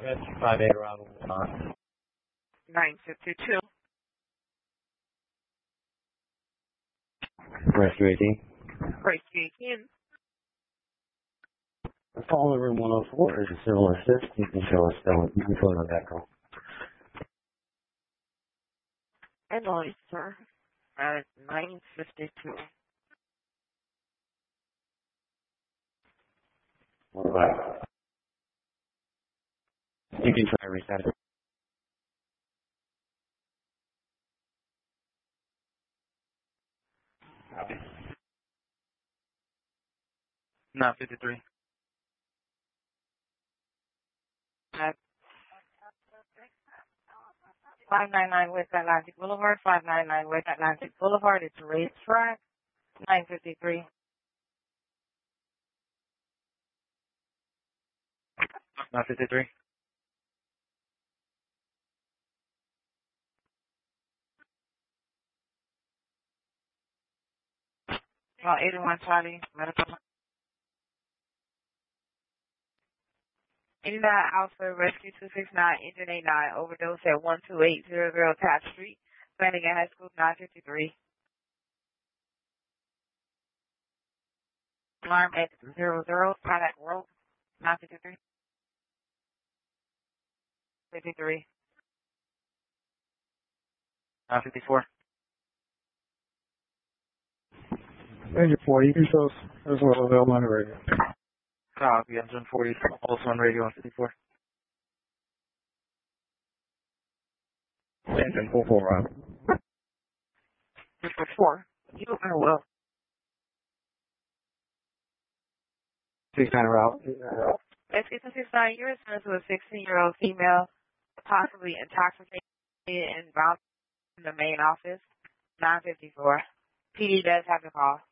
That's 5A around 952. Rescue 18. Rescue 18. The call in room 104 is a civil assist. You can show us still. You can fill in that call. And noise, sir. At 952. What about? You can try to reset it. Copy. 953. At 599 West Atlantic Boulevard, 599 West Atlantic Boulevard. It's racetrack. 953. 953. Well, 81 Charlie, medical. 89 Alpha Rescue 269, Engine 89, overdose at 12800 Taft Street, Flanagan High School, 953. Alarm at 00, contact road, 953. 53. 954. Engine 40, you can show us as well available on the radio. Copy. Engine 40. Also on radio on 54. Engine 44, Rob. 54. You are well. 69 route. Rescue 269, you're referring to a 16-year-old female, possibly intoxicated and bound in the main office, 954. PD does have the call.